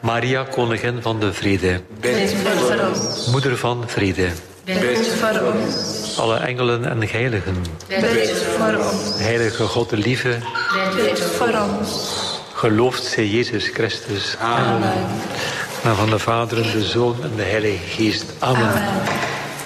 Maria, koningin van de vrede. Bid voor ons. Moeder van vrede. Bid voor ons. Alle engelen en heiligen. Bid voor ons. Heilige God de lieve. Bid voor ons. Geloofd zij Jezus Christus. Amen. En van de Vader en de Zoon en de Heilige Geest. Amen. Amen.